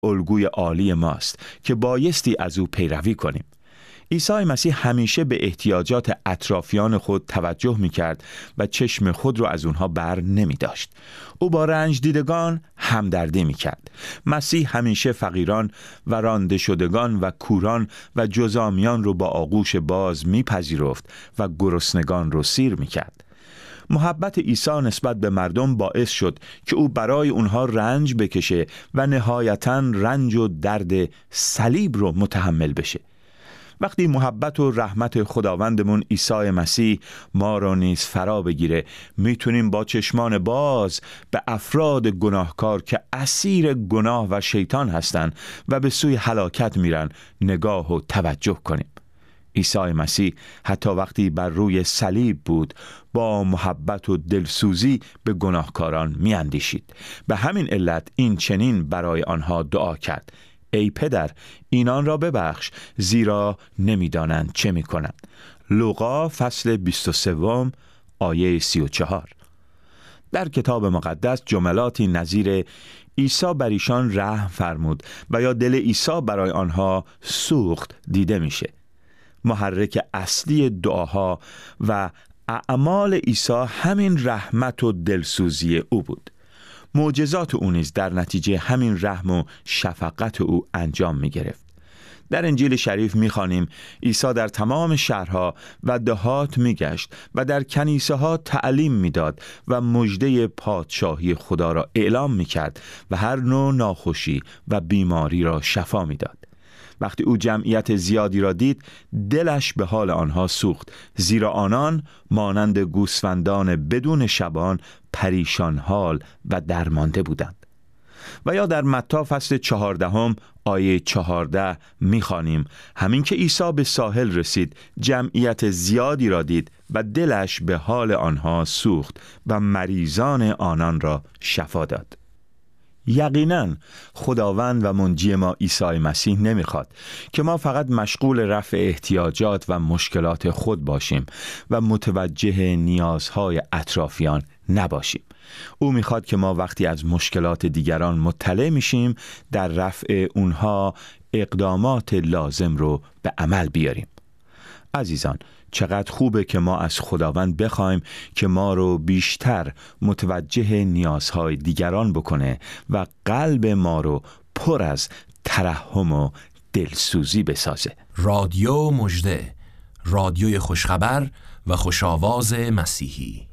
الگوی عالی ماست که بایستی از او پیروی کنیم. عیسی مسیح همیشه به احتیاجات اطرافیان خود توجه می‌کرد و چشم خود را از آنها بر نمی‌داشت. او با رنج دیدگان همدردی می‌کرد. مسیح همیشه فقیران و رانده شدگان و کوران و جزامیان را با آغوش باز می‌پذیرفت و گرسنگان را سیر می‌کرد. محبت عیسی نسبت به مردم باعث شد که او برای اونها رنج بکشه و نهایتاً رنج و درد صلیب رو متحمل بشه. وقتی محبت و رحمت خداوندمون عیسی مسیح ما رو نیز فرا بگیره، میتونیم با چشمان باز به افراد گناهکار که اسیر گناه و شیطان هستن و به سوی هلاکت میرن نگاه و توجه کنیم. عیسی مسیح حتی وقتی بر روی صلیب بود با محبت و دلسوزی به گناهکاران میاندیشید. به همین علت این چنین برای آنها دعا کرد: ای پدر، اینان را ببخش زیرا نمیدانند چه میکنند. لوقا فصل 23 آیه 34. در کتاب مقدس جملاتی نظیر عیسی بر ایشان رحم فرمود و یا دل عیسی برای آنها سوخت دیده میشه. محرک اصلی دعاها و اعمال عیسی همین رحمت و دلسوزی او بود. معجزات او نیز در نتیجه همین رحم و شفقت او انجام می گرفت. در انجیل شریف می خوانیم عیسی در تمام شهرها و دهات می گشت و در کنیسه ها تعلیم می داد و مژده پادشاهی خدا را اعلام می کرد و هر نوع ناخوشی و بیماری را شفا می داد. وقتی او جمعیت زیادی را دید، دلش به حال آنها سوخت، زیرا آنان مانند گوسفندان بدون شبان پریشان حال و درمانده بودند. و یا در متی فصل 14 آیه 14 می‌خوانیم: همین که عیسی به ساحل رسید، جمعیت زیادی را دید و دلش به حال آنها سوخت و مریضان آنان را شفا داد. یقیناً خداوند و منجی ما عیسی مسیح نمیخواد که ما فقط مشغول رفع احتیاجات و مشکلات خود باشیم و متوجه نیازهای اطرافیان نباشیم. او میخواد که ما وقتی از مشکلات دیگران مطلع میشیم در رفع اونها اقدامات لازم رو به عمل بیاریم. عزیزان، چقدر خوبه که ما از خداوند بخوایم که ما رو بیشتر متوجه نیازهای دیگران بکنه و قلب ما رو پر از ترحم و دلسوزی بسازه. رادیو مژده، رادیوی خوشخبر و خوش‌آواز مسیحی.